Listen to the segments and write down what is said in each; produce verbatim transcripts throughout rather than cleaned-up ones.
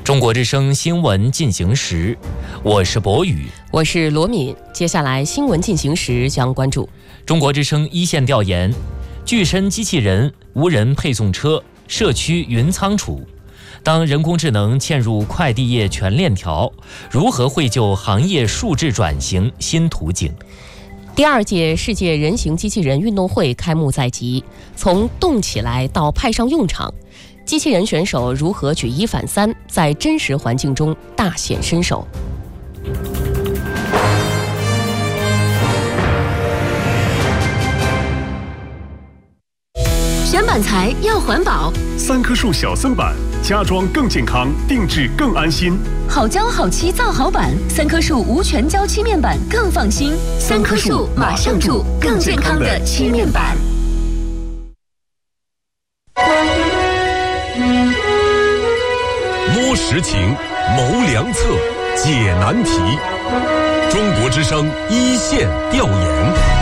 中国之声新闻进行时，我是博宇， 我是罗敏。接下来新闻进行时将关注中国之声一线调研：具身机器人、无人配送车、社区云仓储。当人工智能嵌入快递业全链条，如何绘就行业数字转型新图景？ 第二届世界人形机器人运动会开幕在即，从动起来到派上用场，机器人选手如何举一反三，在真实环境中大显身手。 选板材要环保， 三棵树小森板，家装更健康，定制更安心。 好胶好漆造好板，三棵树无全胶漆面板更放心。三棵树马上住，更健康的漆面板。 摸实情，谋良策，解难题。中国之声一线调研。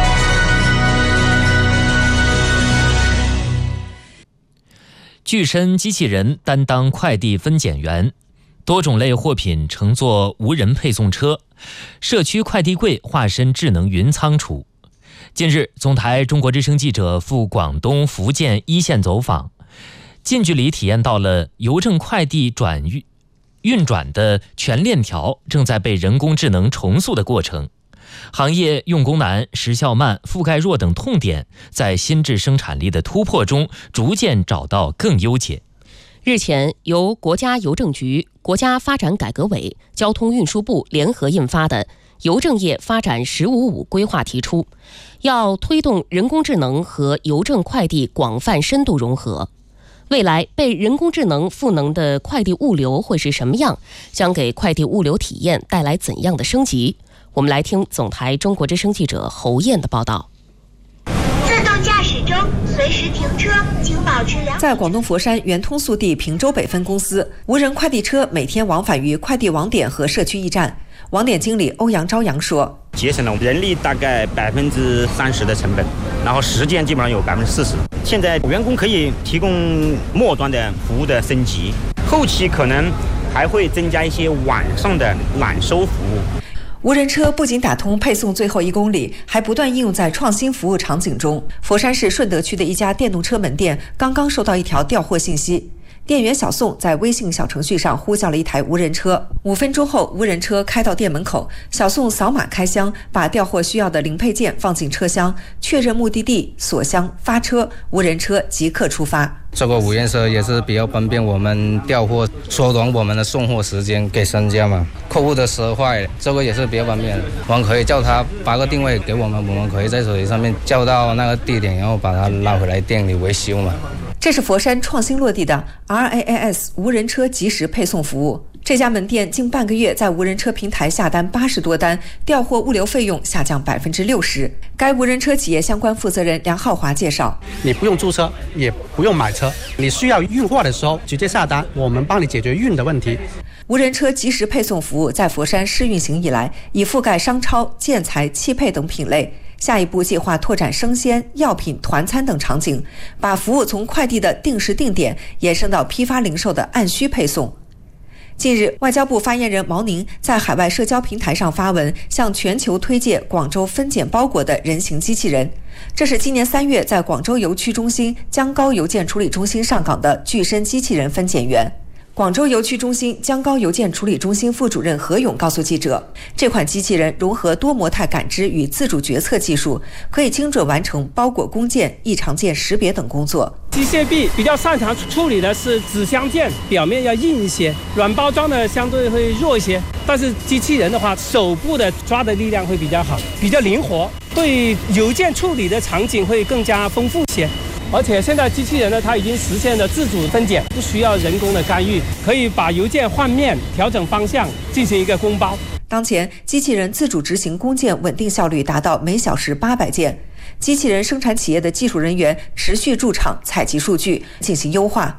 具身机器人担当快递分拣员，多种类货品乘坐无人配送车，社区快递柜化身智能云仓储。近日，总台中国之声记者赴广东、福建一线走访，近距离体验到了邮政快递转运运转的全链条正在被人工智能重塑的过程。行业用工难、时效慢、覆盖弱等痛点，在新质生产力的突破中逐渐找到更优解。 日前，由国家邮政局、国家发展改革委、交通运输部联合印发的《邮政业发展“十五五”规划》提出，要推动人工智能和邮政快递广泛深度融合。未来被人工智能赋能的快递物流会是什么样？将给快递物流体验带来怎样的升级？我们来听总台中国之声记者侯燕的报道。 自动驾驶中，随时停车，请保持良好。 在广东佛山圆通速递平洲北分公司，无人快递车每天往返于快递网点和社区驿站。网点经理欧阳朝阳说：“ 节省了人力大概百分之三十的成本，然后时间基本上有百分之四十。现在员工可以提供末端的服务的升级，后期可能还会增加一些晚上的揽收服务。” 无人车不仅打通配送最后一公里，还不断应用在创新服务场景中。佛山市顺德区的一家电动车门店刚刚收到一条调货信息，店员小宋在微信小程序上呼叫了一台无人车。五分钟后，无人车开到店门口，小宋扫码开箱，把调货需要的零配件放进车厢，确认目的地，锁箱发车，无人车即刻出发。 这个无人车也是比较方便我们调货，缩短我们的送货时间给商家嘛。客户的车坏，这个也是比较方便的，我们可以叫他发个定位给我们，我们可以在手机上面叫到那个地点，然后把它拉回来店里维修嘛。 这是佛山创新落地的 R A A S 无人车即时配送服务。这家门店近半个月在无人车平台下单八十多单，调货物流费用下降百分之六十。该无人车企业相关负责人梁浩华介绍：“ 你不用租车，也不用买车，你需要运货的时候直接下单，我们帮你解决运的问题。” 无人车即时配送服务在佛山试运行以来，已覆盖商超、建材、汽配等品类。下一步计划拓展生鲜、药品、团餐等场景，把服务从快递的定时定点延伸到批发零售的按需配送。近日，外交部发言人毛宁在海外社交平台上发文，向全球推介广州分拣包裹的人形机器人。这是今年三月在广州邮区中心江高邮件处理中心上岗的具身机器人分拣员。广州邮区中心江高邮件处理中心副主任何勇告诉记者，这款机器人融合多模态感知与自主决策技术，可以精准完成包裹工件、异常件识别等工作。 机械臂比较擅长处理的是纸箱件，表面要硬一些，软包装的相对会弱一些。但是机器人的话，手部的抓的力量会比较好，比较灵活，对邮件处理的场景会更加丰富些。而且现在机器人呢，它已经实现了自主分拣，不需要人工的干预，可以把邮件换面、调整方向，进行一个工包。 当前，机器人自主执行工件稳定效率达到每小时八百件。机器人生产企业的技术人员持续驻场采集数据，进行优化。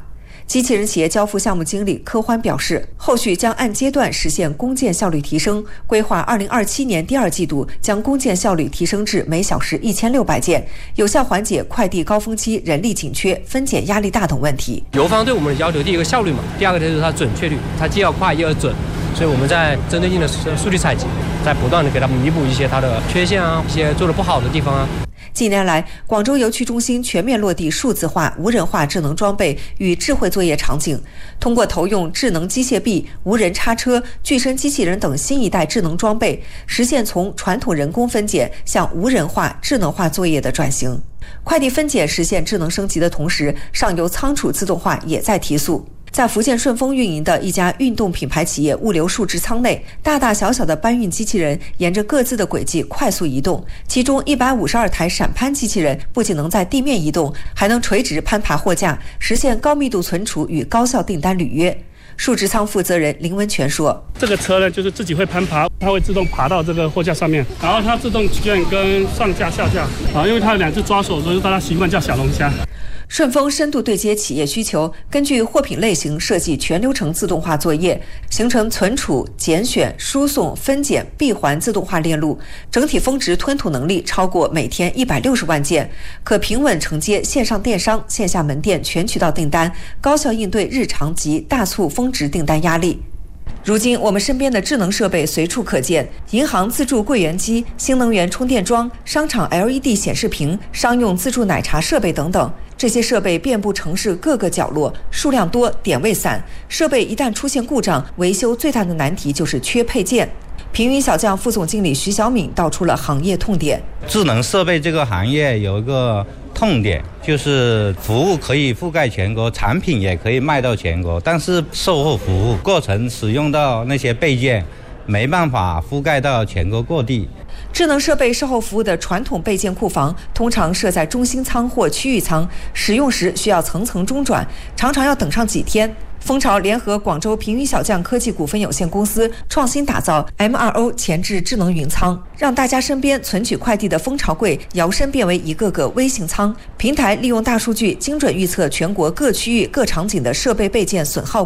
机器人企业交付项目经理柯欢表示，后续将按阶段实现工件效率提升，规划二零二七年第二季度将工件效率提升至每小时一千六百件，有效缓解快递高峰期人力紧缺、分拣压力大等问题。 邮方对我们的要求，第一个效率嘛，第二个就是它准确率，它既要快又要准，所以我们在针对性的数据采集，在不断的给它弥补一些它的缺陷啊，一些做得不好的地方啊。 近年来，广州邮区中心全面落地数字化、无人化智能装备与智慧作业场景，通过投用智能机械臂、无人叉车、具身机器人等新一代智能装备，实现从传统人工分拣向无人化、智能化作业的转型。快递分拣实现智能升级的同时，上游仓储自动化也在提速。在福建顺丰运营的一家运动品牌企业物流数值仓内，大大小小的搬运机器人沿着各自的轨迹快速移动，其中一百五十二台闪攀机器人不仅能在地面移动，还能垂直攀爬货架，实现高密度存储与高效订单履约。数值仓负责人林文全说：“ 这个车呢，就是自己会攀爬，它会自动爬到这个货架上面，然后它自动卷跟上架、下架啊，因为它有两只抓手，所以大家习惯叫小龙虾。” 顺丰深度对接企业需求，根据货品类型设计全流程自动化作业，形成存储、拣选、输送、分拣、闭环自动化链路，整体峰值吞吐能力超过每天一百六十万件，可平稳承接线上电商、线下门店全渠道订单，高效应对日常及大促峰值订单压力。如今，我们身边的智能设备随处可见，银行自助柜员机、新能源充电桩、商场 L E D 显示屏、商用自助奶茶设备等等。这些设备遍布城市各个角落，数量多，点位散。设备一旦出现故障，维修最大的难题就是缺配件。平云小将副总经理徐小敏道出了行业痛点。 智能设备这个行业有一个痛点，就是服务可以覆盖全国，产品也可以卖到全国，但是售后服务过程使用到那些备件没办法覆盖到全国各地。 智能设备售后服务的传统备件库房通常设在中心仓或区域仓，使用时需要层层中转，常常要等上几天。蜂巢联合广州平云小将科技股份有限公司创新打造 M 二 O 前置智能云仓，让大家身边存取快递的蜂巢柜摇身变为一个个微型仓。平台利用大数据精准预测全国各区域各场景的设备备件损耗